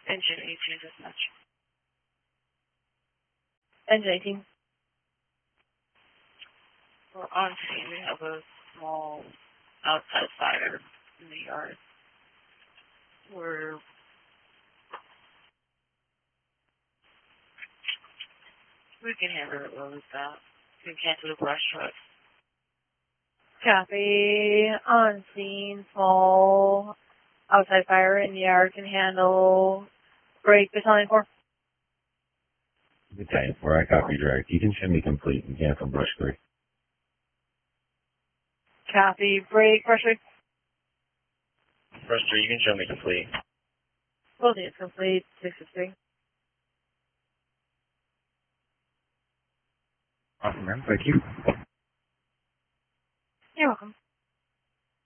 Engine 18 dispatch. Engine 18. We're on scene. We have a small outside fire in the yard. We can handle it well with that. We can cancel the brush truck. Copy. On scene, small outside fire in the yard can handle. Break battalion 4. Battalion 4, I copy direct. You can send me complete and cancel brush 3. Copy. Break brush 3. Brush 3, you can show me complete. Both units complete. 6-3. Awesome, man. Thank you. You're welcome.